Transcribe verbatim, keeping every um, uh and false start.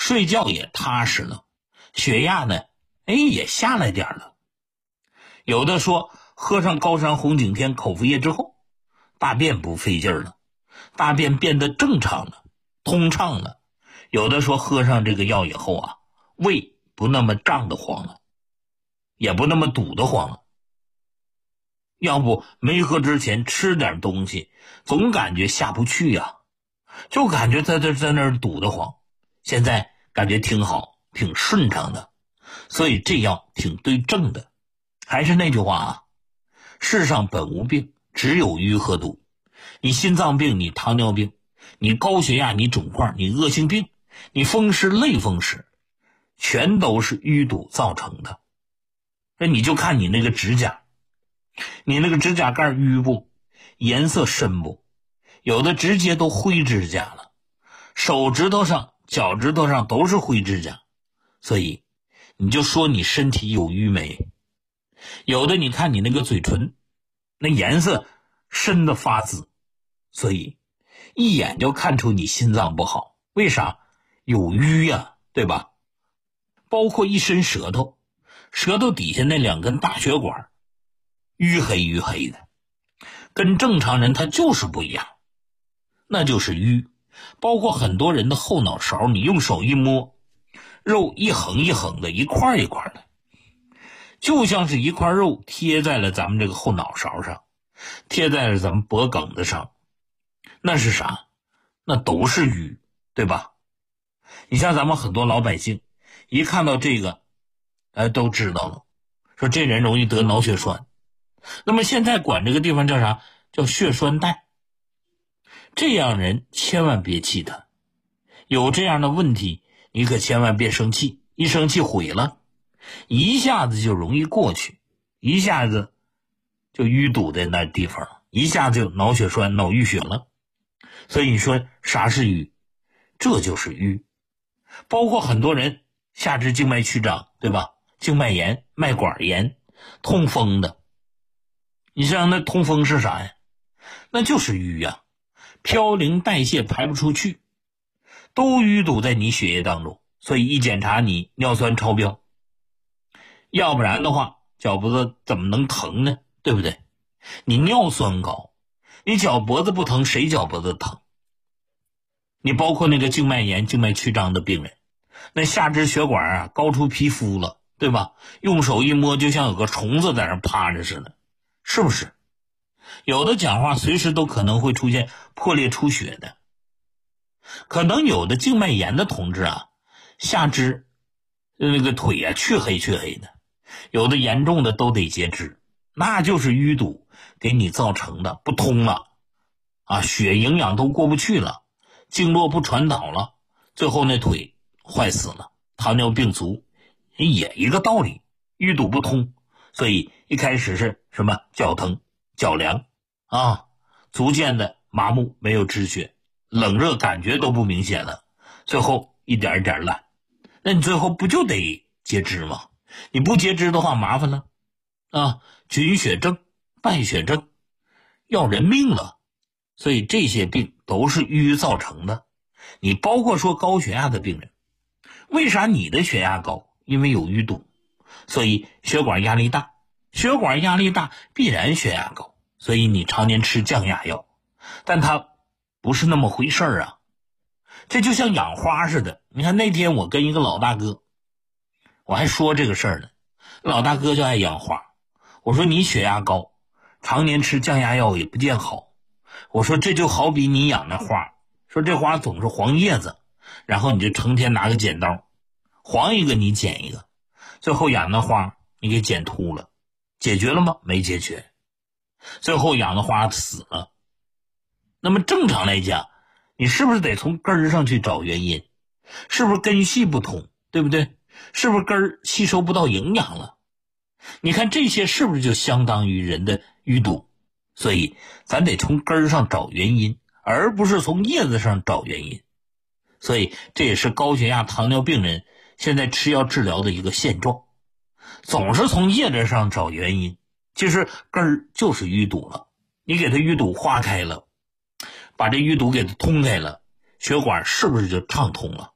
睡觉也踏实了，血压呢，哎，也下来点了。有的说喝上高山红景天口服液之后，大便不费劲了，大便变得正常了，通畅了。有的说喝上这个药以后啊，胃不那么胀得慌了，也不那么堵得慌了。要不没喝之前吃点东西，总感觉下不去呀、啊，就感觉在这在那儿堵得慌。现在感觉挺好，挺顺畅的，所以这药挺对症的。还是那句话啊，世上本无病，只有淤和堵。你心脏病，你糖尿病，你高血压，你肿块，你恶性病，你风湿类风湿，全都是淤堵造成的。那你就看你那个指甲，你那个指甲盖淤不，颜色深不，有的直接都灰指甲了，手指头上脚趾头上都是灰指甲。所以你就说你身体有淤没？有的你看你那个嘴唇，那颜色深的发紫，所以一眼就看出你心脏不好。为啥？有淤呀，对吧？包括一伸舌头，舌头底下那两根大血管淤黑淤黑的，跟正常人他就是不一样，那就是淤。包括很多人的后脑勺，你用手一摸，肉一横一横的，一块一块的，就像是一块肉贴在了咱们这个后脑勺上，贴在了咱们脖梗子上。那是啥？那都是淤，对吧？你像咱们很多老百姓一看到这个哎，都知道了，说这人容易得脑血栓。那么现在管这个地方叫啥？叫血栓带。这样人千万别气他，有这样的问题你可千万别生气，一生气毁了，一下子就容易过去，一下子就淤堵在那地方了，一下子就脑血栓脑淤血了。所以你说啥是淤？这就是淤。包括很多人下肢静脉曲张，对吧？静脉炎、脉管炎、痛风的，你像那痛风是啥呀？那就是淤呀、啊，嘌呤代谢排不出去，都淤堵在你血液当中。所以一检查你尿酸超标，要不然的话脚脖子怎么能疼呢？对不对？你尿酸高，你脚脖子不疼，谁脚脖子疼？你包括那个静脉炎、静脉曲张的病人，那下肢血管啊高出皮肤了，对吧？用手一摸就像有个虫子在那趴着似的，是不是？有的讲话随时都可能会出现破裂出血的。可能有的静脉炎的同志啊，下肢那个腿啊黢黑黢黑的，有的严重的都得截肢，那就是淤堵给你造成的，不通了啊，血营养都过不去了，经络不传导了，最后那腿坏死了。糖尿病足也一个道理，淤堵不通，所以一开始是什么脚疼、脚凉啊，逐渐的麻木，没有知觉，冷热感觉都不明显了，最后一点一点烂。那你最后不就得截肢吗？你不截肢的话麻烦了啊，菌血症、败血症，要人命了。所以这些病都是淤造成的。你包括说高血压的病人，为啥你的血压高？因为有淤堵，所以血管压力大，血管压力大必然血压高，所以你常年吃降压药，但它不是那么回事儿啊。这就像养花似的，你看那天我跟一个老大哥，我还说这个事儿呢，老大哥就爱养花，我说你血压高，常年吃降压药也不见好，我说这就好比你养那花，说这花总是黄叶子，然后你就成天拿个剪刀黄一个你剪一个，最后养的花你给剪秃了，解决了吗？没解决，最后养的花死了。那么正常来讲，你是不是得从根儿上去找原因？是不是根系不通，对不对？是不是根儿吸收不到营养了？你看这些是不是就相当于人的淤堵？所以咱得从根儿上找原因，而不是从叶子上找原因。所以这也是高血压糖尿病人现在吃药治疗的一个现状，总是从叶子上找原因，其实根儿就是淤堵了，你给它淤堵化开了，把这淤堵给它通开了，血管是不是就畅通了？